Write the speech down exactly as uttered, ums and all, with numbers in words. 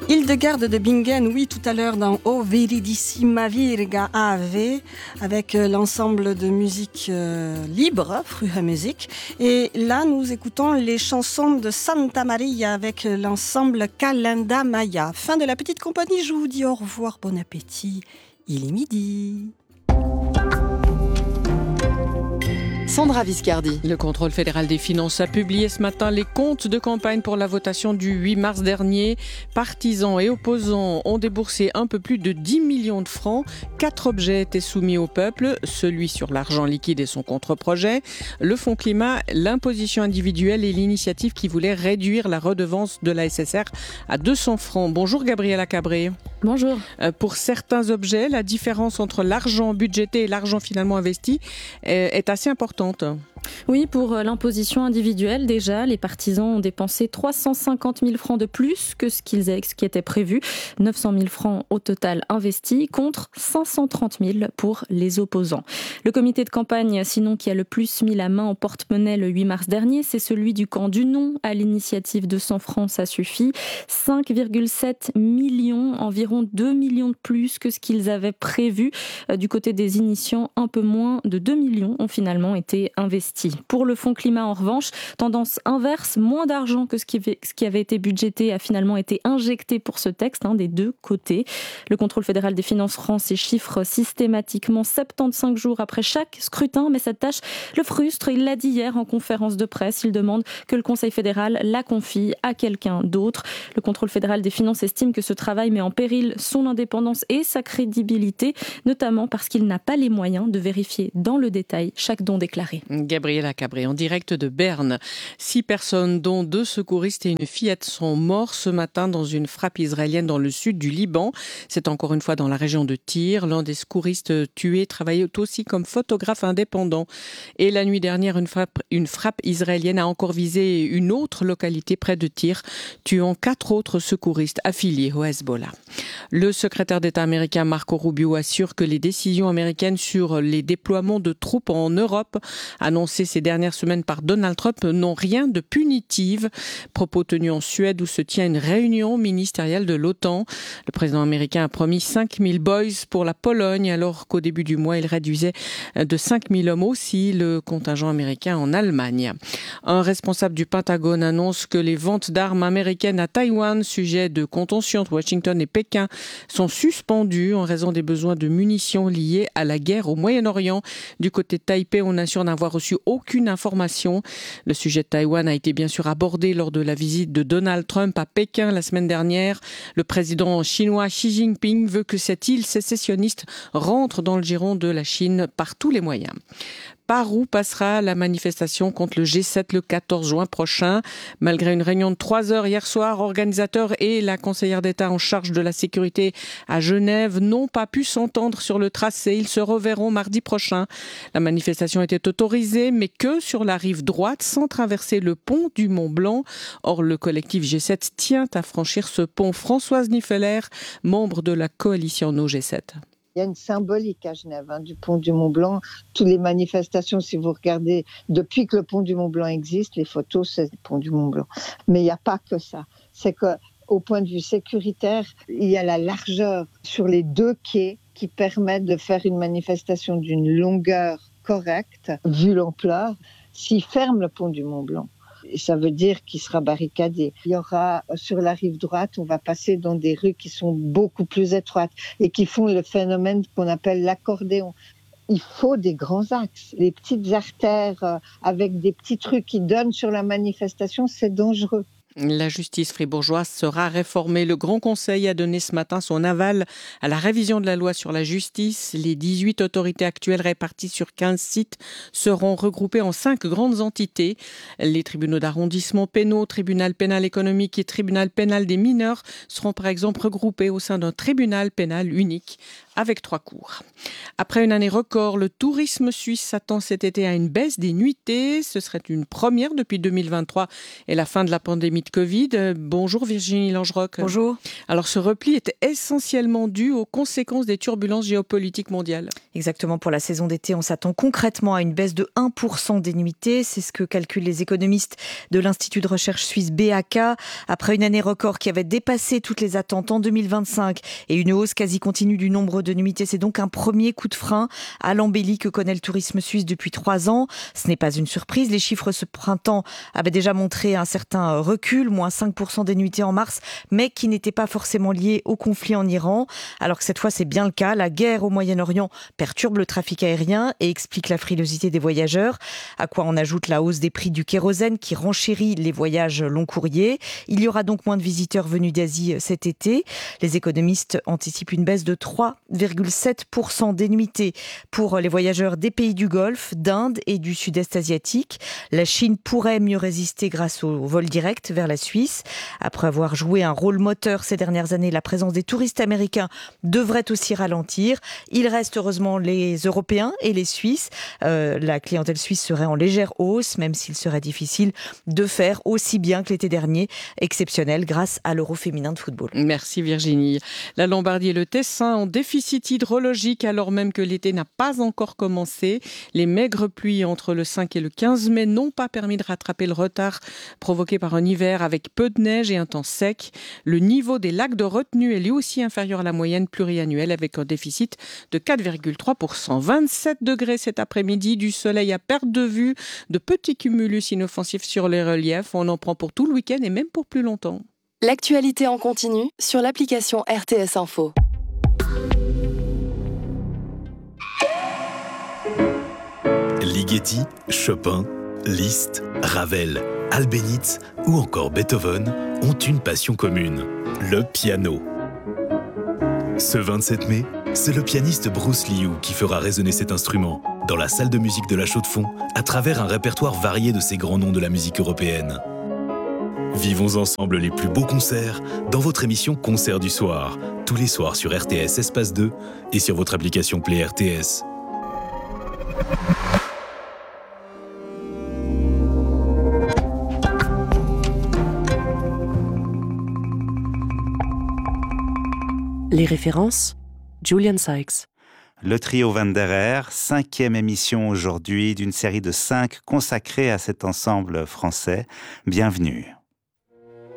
Hildegarde de Bingen, oui, tout à l'heure dans O Veridissima Virga Ave, avec l'ensemble de musique euh, libre, Frühe Musik. Et là, nous écoutons les chansons de Santa Maria avec l'ensemble Calenda Maya. Fin de la petite compagnie, je vous dis au revoir, bon appétit, il est midi. Sandra Viscardi. Le contrôle fédéral des finances a publié ce matin les comptes de campagne pour la votation du huit mars dernier. Partisans et opposants ont déboursé un peu plus de dix millions de francs. Quatre objets étaient soumis au peuple, celui sur l'argent liquide et son contre-projet, le fonds climat, l'imposition individuelle et l'initiative qui voulait réduire la redevance de la S S R à deux cents francs. Bonjour Gabriela Cabré. Bonjour. Euh, pour certains objets, la différence entre l'argent budgété et l'argent finalement investi est, est assez importante. Oui, pour l'imposition individuelle, déjà, les partisans ont dépensé trois cent cinquante mille francs de plus que ce, qu'ils, ce qui était prévu. neuf cent mille francs au total investis contre cinq cent trente mille pour les opposants. Le comité de campagne, sinon, qui a le plus mis la main au porte-monnaie le huit mars dernier, c'est celui du camp du non. À l'initiative deux cents francs, ça suffit. cinq virgule sept millions, environ deux millions de plus que ce qu'ils avaient prévu. Du côté des initiants, un peu moins de deux millions ont finalement été investis. Pour le fonds climat, en revanche, tendance inverse, moins d'argent que ce qui avait, ce qui avait été budgété a finalement été injecté pour ce texte, hein, des deux côtés. Le contrôle fédéral des finances rend ces chiffres systématiquement soixante-quinze jours après chaque scrutin, mais cette tâche le frustre. Il l'a dit hier en conférence de presse. Il demande que le Conseil fédéral la confie à quelqu'un d'autre. Le contrôle fédéral des finances estime que ce travail met en péril son indépendance et sa crédibilité, notamment parce qu'il n'a pas les moyens de vérifier dans le détail chaque don déclaré. Gabriela Cabré, en direct de Berne. Six personnes, dont deux secouristes et une fillette, sont morts ce matin dans une frappe israélienne dans le sud du Liban. C'est encore une fois dans la région de Tyr. L'un des secouristes tués travaillait aussi comme photographe indépendant. Et la nuit dernière, une frappe, une frappe israélienne a encore visé une autre localité près de Tyr, tuant quatre autres secouristes affiliés au Hezbollah. Le secrétaire d'État américain Marco Rubio assure que les décisions américaines sur les déploiements de troupes en Europe annoncées ces dernières semaines par Donald Trump n'ont rien de punitif. Propos tenus en Suède où se tient une réunion ministérielle de l'OTAN. Le président américain a promis cinq mille boys pour la Pologne alors qu'au début du mois il réduisait de cinq mille hommes aussi le contingent américain en Allemagne. Un responsable du Pentagone annonce que les ventes d'armes américaines à Taïwan, sujet de contention entre Washington et Pékin, sont suspendues en raison des besoins de munitions liés à la guerre au Moyen-Orient. Du côté de Taipei, on assure n'avoir reçu aucune information. Le sujet de Taïwan a été bien sûr abordé lors de la visite de Donald Trump à Pékin la semaine dernière. Le président chinois Xi Jinping veut que cette île sécessionniste rentre dans le giron de la Chine par tous les moyens. Par où passera la manifestation contre le G sept le quatorze juin prochain? Malgré une réunion de trois heures hier soir, organisateurs et la conseillère d'État en charge de la sécurité à Genève n'ont pas pu s'entendre sur le tracé. Ils se reverront mardi prochain. La manifestation était autorisée, mais que sur la rive droite, sans traverser le pont du Mont-Blanc. Or, le collectif G sept tient à franchir ce pont. Françoise Niffeler, membre de la coalition No G sept. Il y a une symbolique à Genève, hein, du pont du Mont-Blanc. Toutes les manifestations, si vous regardez, depuis que le pont du Mont-Blanc existe, les photos, c'est le pont du Mont-Blanc. Mais il n'y a pas que ça. C'est qu'au point de vue sécuritaire, il y a la largeur sur les deux quais qui permettent de faire une manifestation d'une longueur correcte, vu l'ampleur. S'ils ferment le pont du Mont-Blanc, ça veut dire qu'il sera barricadé. Il y aura, sur la rive droite, on va passer dans des rues qui sont beaucoup plus étroites et qui font le phénomène qu'on appelle l'accordéon. Il faut des grands axes. Les petites artères avec des petits trucs qui donnent sur la manifestation, c'est dangereux. La justice fribourgeoise sera réformée. Le Grand Conseil a donné ce matin son aval à la révision de la loi sur la justice. Les dix-huit autorités actuelles réparties sur quinze sites seront regroupées en cinq grandes entités. Les tribunaux d'arrondissement pénaux, tribunal pénal économique et tribunal pénal des mineurs seront par exemple regroupés au sein d'un tribunal pénal unique. avec trois cours. Après une année record, le tourisme suisse s'attend cet été à une baisse des nuitées. Ce serait une première depuis deux mille vingt-trois et la fin de la pandémie de Covid. Bonjour Virginie Langerock. Bonjour. Alors ce repli est essentiellement dû aux conséquences des turbulences géopolitiques mondiales. Exactement, pour la saison d'été, on s'attend concrètement à une baisse de un pour cent des nuitées. C'est ce que calculent les économistes de l'Institut de recherche suisse B A K. Après une année record qui avait dépassé toutes les attentes en deux mille vingt-cinq et une hausse quasi continue du nombre de nuitées, c'est donc un premier coup de frein à l'embellie que connaît le tourisme suisse depuis trois ans. Ce n'est pas une surprise. Les chiffres ce printemps avaient déjà montré un certain recul, moins cinq pour cent des nuitées en mars, mais qui n'était pas forcément lié au conflit en Iran. Alors que cette fois, c'est bien le cas. La guerre au Moyen-Orient perturbe le trafic aérien et explique la frilosité des voyageurs. À quoi on ajoute la hausse des prix du kérosène qui renchérit les voyages long courriers. Il y aura donc moins de visiteurs venus d'Asie cet été. Les économistes anticipent une baisse de trois virgule sept pour cent des nuitées pour les voyageurs des pays du Golfe, d'Inde et du Sud-Est asiatique. La Chine pourrait mieux résister grâce au vol direct vers la Suisse. Après avoir joué un rôle moteur ces dernières années, la présence des touristes américains devrait aussi ralentir. Il reste heureusement les Européens et les Suisses. Euh, la clientèle suisse serait en légère hausse, même s'il serait difficile de faire aussi bien que l'été dernier, exceptionnel grâce à l'Euro féminin de football. Merci Virginie. La Lombardie et le Tessin ont déficit hydrologique alors même que l'été n'a pas encore commencé. Les maigres pluies entre le cinq et le quinze mai n'ont pas permis de rattraper le retard provoqué par un hiver avec peu de neige et un temps sec. Le niveau des lacs de retenue est lui aussi inférieur à la moyenne pluriannuelle avec un déficit de quatre virgule trois pour cent. vingt-sept degrés cet après-midi, du soleil à perte de vue, de petits cumulus inoffensifs sur les reliefs. On en prend pour tout le week-end et même pour plus longtemps. L'actualité en continu sur l'application R T S Info. Ligeti, Chopin, Liszt, Ravel, Albéniz ou encore Beethoven ont une passion commune, le piano. Ce vingt-sept mai, c'est le pianiste Bruce Liu qui fera résonner cet instrument dans la salle de musique de la Chaux-de-Fonds à travers un répertoire varié de ces grands noms de la musique européenne. Vivons ensemble les plus beaux concerts dans votre émission Concert du soir, tous les soirs sur R T S Espace deux et sur votre application Play R T S. Les références, Julian Sykes. Le trio Wanderer, cinquième émission aujourd'hui d'une série de cinq consacrée à cet ensemble français. Bienvenue.